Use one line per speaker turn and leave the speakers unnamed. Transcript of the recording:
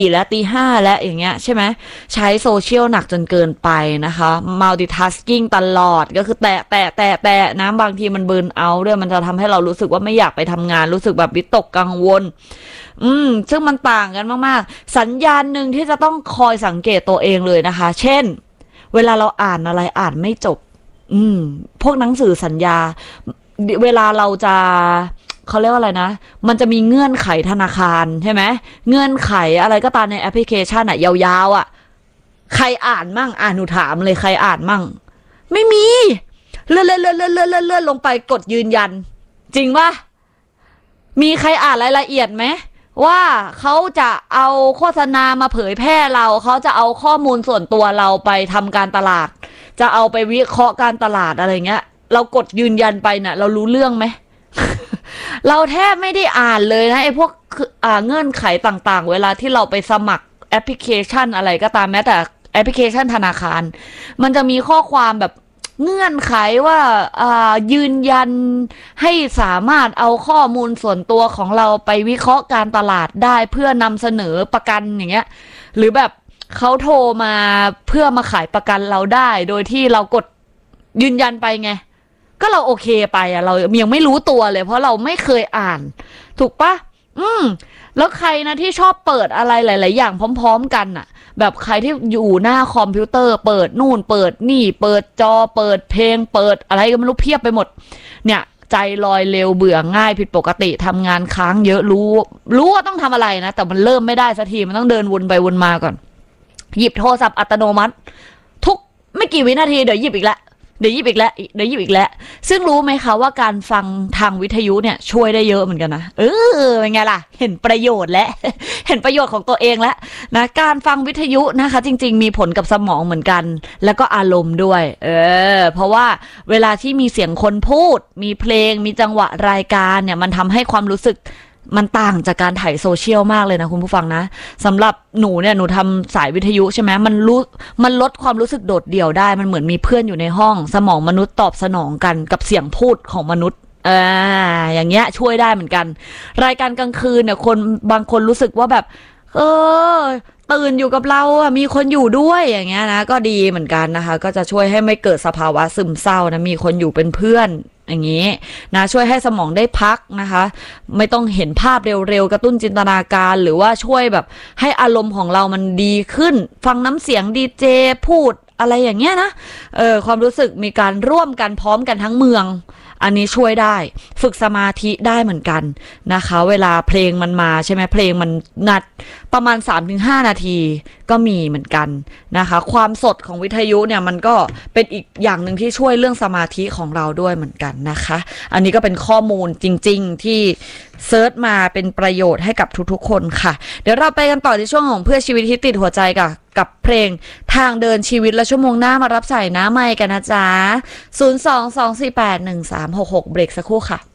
และตี 5และอย่างเงี้ยใช่ไหมใช้โซเชียลหนักจนเกินไปนะคะ multitasking ตลอดก็คือแตะนะบางทีมันเบิร์นเอาท์ด้วยมันจะทำให้เรารู้สึกว่าไม่อยากไปทำงานรู้สึกแบบวิตกกังวลซึ่งมันต่างกันมากๆสัญญาณหนึ่งที่จะต้องคอยสังเกตตัวเองเลยนะคะเช่นเวลาเราอ่านอะไรอ่านไม่จบพวกหนังสือสัญญาเวลาเราจะเขาเรียกว่าอะไรนะมันจะมีเงื่อนไขธนาคารใช่ไหมเงื่อนไขอะไรก็ตามในแอปพลิเคชันอะยาวๆอะใครอ่านมั่งหนูถามเลยใครอ่านมั่งไม่มีเลื่อนลงไปกดยืนยันจริงปะมีใครอ่านรายละเอียดไหมว่าเขาจะเอาโฆษณามาเผยแพร่เราเขาจะเอาข้อมูลส่วนตัวเราไปทำการตลาดจะเอาไปวิเคราะห์การตลาดอะไรเงี้ยเรากดยืนยันไปน่ะเรารู้เรื่องไหม เราแทบไม่ได้อ่านเลยนะไอ้พวกเงื่อนไขต่างๆเวลาที่เราไปสมัครแอปพลิเคชันอะไรก็ตามแม้แต่แอปพลิเคชันธนาคารมันจะมีข้อความแบบเงื่อนไขว่ายืนยันให้สามารถเอาข้อมูลส่วนตัวของเราไปวิเคราะห์การตลาดได้เพื่อนำเสนอประกันอย่างเงี้ยหรือแบบเขาโทรมาเพื่อมาขายประกันเราได้โดยที่เรากดยืนยันไปไงก็เราโอเคไปเรายังไม่รู้ตัวเลยเพราะเราไม่เคยอ่านถูกปะแล้วใครนะที่ชอบเปิดอะไรหลายๆอย่างพร้อมๆกันน่ะแบบใครที่อยู่หน้าคอมพิวเตอร์เปิดนู่นเปิดนี่เปิดจอเปิดเพลงเปิดอะไรก็ไม่รู้เพียบไปหมดเนี่ยใจลอยเร็วเบื่อง่ายผิดปกติทำงานค้างเยอะรู้ว่าต้องทำอะไรนะแต่มันเริ่มไม่ได้สักทีมันต้องเดินวนไปวนมาก่อนหยิบโทรศัพท์อัตโนมัติทุกไม่กี่วินาทีเดี๋ยวหยิบอีกแล้วซึ่งรู้ไหมคะว่าการฟังทางวิทยุเนี่ยช่วยได้เยอะเหมือนกันนะเป็นไงล่ะเห็นประโยชน์และ เห็นประโยชน์ของตัวเองแล้วนะการฟังวิทยุนะคะจริงๆมีผลกับสมองเหมือนกันแล้วก็อารมณ์ด้วยเพราะว่าเวลาที่มีเสียงคนพูดมีเพลงมีจังหวะรายการเนี่ยมันทำให้ความรู้สึกมันต่างจากการถ่ายโซเชียลมากเลยนะคุณผู้ฟังนะสำหรับหนูเนี่ยหนูทำสายวิทยุใช่ไหมมันลดความรู้สึกโดดเดี่ยวได้มันเหมือนมีเพื่อนอยู่ในห้องสมองมนุษย์ตอบสนองกันกับเสียงพูดของมนุษย์อย่างเงี้ยช่วยได้เหมือนกันรายการกลางคืนเนี่ยคนบางคนรู้สึกว่าแบบตื่นอยู่กับเราอะมีคนอยู่ด้วยอย่างเงี้ยนะก็ดีเหมือนกันนะคะก็จะช่วยให้ไม่เกิดสภาวะซึมเศร้านะมีคนอยู่เป็นเพื่อนอย่างนี้นะช่วยให้สมองได้พักนะคะไม่ต้องเห็นภาพเร็วๆกระตุ้นจินตนาการหรือว่าช่วยแบบให้อารมณ์ของเรามันดีขึ้นฟังน้ำเสียงดีเจพูดอะไรอย่างเงี้ยนะความรู้สึกมีการร่วมกันพร้อมกันทั้งเมืองอันนี้ช่วยได้ฝึกสมาธิได้เหมือนกันนะคะเวลาเพลงมันมาใช่ไหมเพลงมันนัดประมาณ 3-5 นาทีก็มีเหมือนกันนะคะความสดของวิทยุเนี่ยมันก็เป็นอีกอย่างหนึ่งที่ช่วยเรื่องสมาธิของเราด้วยเหมือนกันนะคะอันนี้ก็เป็นข้อมูลจริงๆที่เซิร์ชมาเป็นประโยชน์ให้กับทุกๆคนค่ะเดี๋ยวเราไปกันต่อในช่วงของเพื่อชีวิตที่ติดหัวใจกับเพลงทางเดินชีวิตและชั่วโมงหน้ามารับสายหน้าไมค์กันนะจ๊ะ022481366เบรกสักครู่ค่ะ